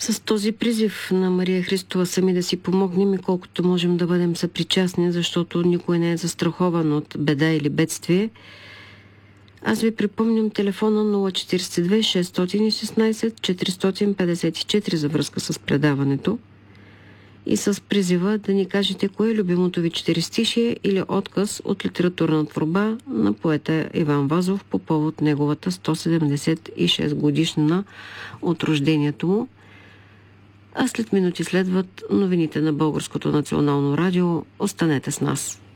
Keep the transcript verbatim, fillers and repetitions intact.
С този призив на Мария Христова сами да си помогнем и колкото можем да бъдем съпричастни, защото никой не е застрахован от беда или бедствие. Аз ви припомням телефона нула четиридесет и две шестстотин и шестнадесет четиристотин петдесет и четири за връзка с предаването и с призива да ни кажете кое е любимото ви четиристишие или отказ от литературна творба на поета Иван Вазов по повод неговата сто седемдесет и шест годишнина от рождението му. А след минути следват новините на Българското национално радио. Останете с нас.